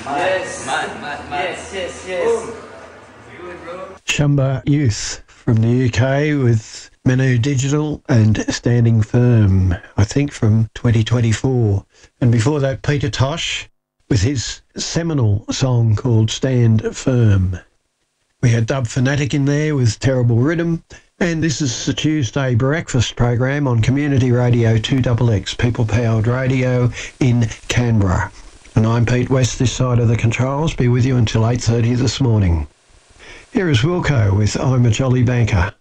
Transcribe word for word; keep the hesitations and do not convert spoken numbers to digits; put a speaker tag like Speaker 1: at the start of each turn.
Speaker 1: Yes. Mad, mad, mad. Yes, yes, yes. Oh. Good, bro.
Speaker 2: Shumba Youth from the U K with Menu Digital and Standing Firm, I think from twenty twenty-four. And before that, Peter Tosh with his seminal song called Stand Firm. We had Dub Fanatic in there with Terrible Rhythm. And this is the Tuesday breakfast program on Community Radio two X X, People Powered Radio in Canberra. And I'm Pete West, this side of the controls. Be with you until eight thirty this morning. Here is Wilco with I'm a Jolly Banker.